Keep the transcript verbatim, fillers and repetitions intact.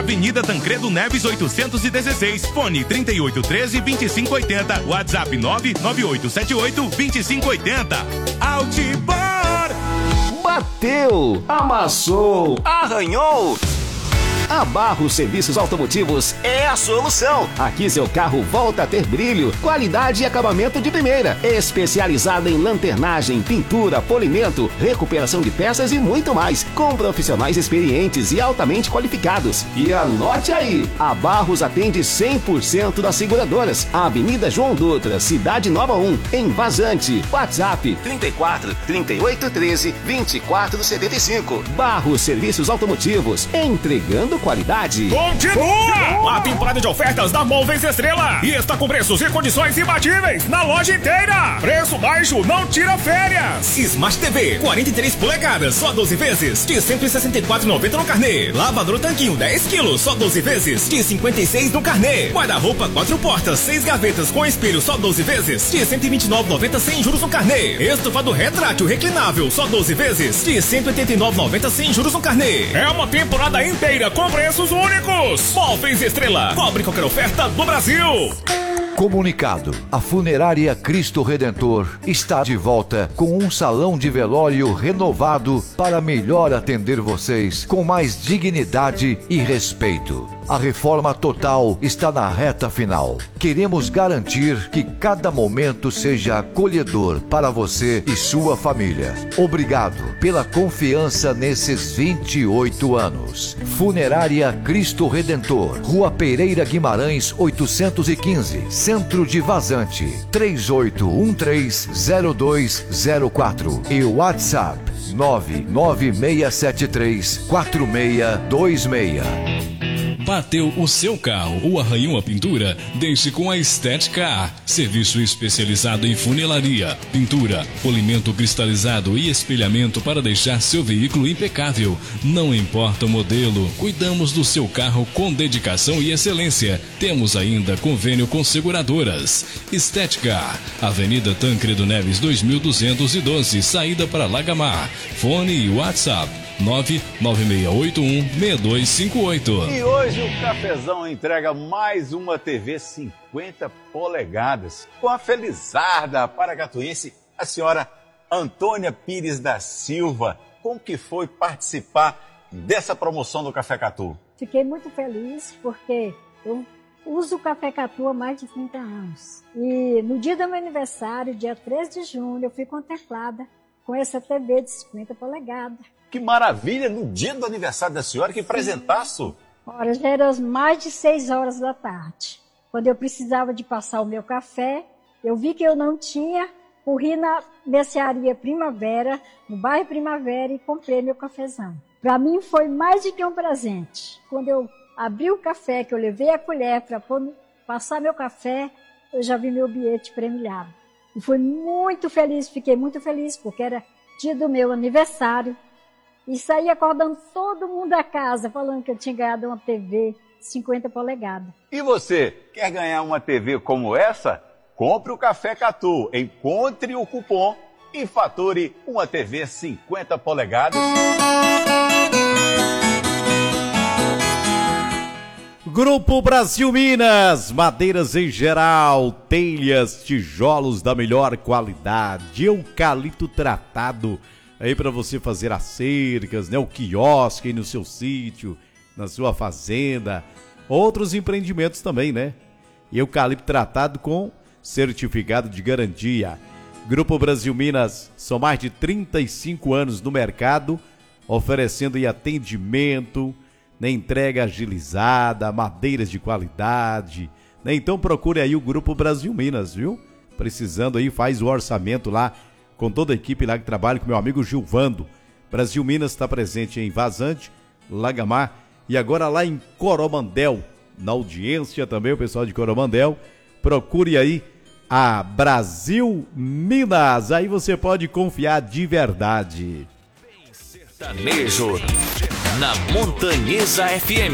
Avenida Tancredo Neves oitocentos e dezesseis, fone trinta e oito, treze, vinte e cinco oitenta, WhatsApp nove nove oito sete oito, vinte e cinco oitenta. Outdoor! Bateu, amassou, arranhou. A Barros Serviços Automotivos é a solução. Aqui seu carro volta a ter brilho, qualidade e acabamento de primeira. Especializada em lanternagem, pintura, polimento, recuperação de peças e muito mais. Com profissionais experientes e altamente qualificados. E anote aí, a Barros atende cem por cento das seguradoras. Avenida João Dutra, Cidade Nova um, em Vazante. WhatsApp trinta e quatro, trinta e oito, treze, vinte e quatro, setenta e cinco. Barros Serviços Automotivos, entregando qualidade. Continua! A temporada de ofertas da Móveis Estrela e está com preços e condições imbatíveis na loja inteira. Preço baixo não tira férias. Smart T V quarenta e três polegadas, só doze vezes de cento e sessenta e quatro reais e noventa centavos no carnê. Lavador Tanquinho dez quilos, só doze vezes de cinquenta e seis reais no carnê. Guarda-roupa quatro portas, seis gavetas com espelho, só doze vezes de cento e vinte e nove reais e noventa centavos sem juros no carnê. Estofado retrátil reclinável, só doze vezes de cento e oitenta e nove reais e noventa centavos sem juros no carnê. É uma temporada inteira com preços únicos. Móveis Estrela, cobre qualquer oferta do Brasil. Comunicado: a Funerária Cristo Redentor está de volta com um salão de velório renovado para melhor atender vocês com mais dignidade e respeito. A reforma total está na reta final. Queremos garantir que cada momento seja acolhedor para você e sua família. Obrigado pela confiança nesses vinte e oito anos. Funerária Cristo Redentor, Rua Pereira Guimarães oitocentos e quinze, Centro de Vazante, três oito um três, zero dois zero quatro e WhatsApp nove nove seis sete três, quatro seis dois seis. Bateu o seu carro ou arranhou a pintura? Deixe com a Estética. Serviço especializado em funilaria, pintura, polimento cristalizado e espelhamento para deixar seu veículo impecável. Não importa o modelo, cuidamos do seu carro com dedicação e excelência. Temos ainda convênio com seguradoras. Estética, Avenida Tancredo Neves dois mil duzentos e doze, saída para Lagamar. Fone e WhatsApp nove nove seis oito um, seis dois cinco oito. E hoje o Cafezão entrega mais uma T V cinquenta polegadas com a felizarda paracatuense, a senhora Antônia Pires da Silva. Como que foi participar dessa promoção do Café Catu? Fiquei muito feliz porque eu uso o Café Catu há mais de trinta anos. E no dia do meu aniversário, dia treze de junho, eu fui contemplada com essa T V de cinquenta polegadas. Que maravilha! No dia do aniversário da senhora, que presentaço! Ora, já eram mais de seis horas da tarde. Quando eu precisava de passar o meu café, eu vi que eu não tinha, corri na mercearia Primavera, no bairro Primavera, e comprei meu cafezão. Para mim foi mais do que um presente. Quando eu abri o café, que eu levei a colher para passar meu café, eu já vi meu bilhete premiado. E fui muito feliz, fiquei muito feliz, porque era dia do meu aniversário. E saí acordando todo mundo da casa, falando que eu tinha ganhado uma T V cinquenta polegadas. E você, quer ganhar uma T V como essa? Compre o Café Catu, encontre o cupom e fature uma T V cinquenta polegadas. Grupo Brasil Minas, madeiras em geral, telhas, tijolos da melhor qualidade, eucalipto tratado, aí para você fazer as cercas, né, o quiosque aí no seu sítio, na sua fazenda, outros empreendimentos também, né? Eucalipto tratado com certificado de garantia. Grupo Brasil Minas, são mais de trinta e cinco anos no mercado, oferecendo aí atendimento, né, entrega agilizada, madeiras de qualidade, né? Então procure aí o Grupo Brasil Minas, viu? Precisando aí, faz o orçamento lá com toda a equipe lá que trabalha, com meu amigo Gilvando. Brasil Minas está presente em Vazante, Lagamar e agora lá em Coromandel, na audiência também o pessoal de Coromandel. Procure aí a Brasil Minas, aí você pode confiar de verdade. Sertanejo na Montanhesa F M.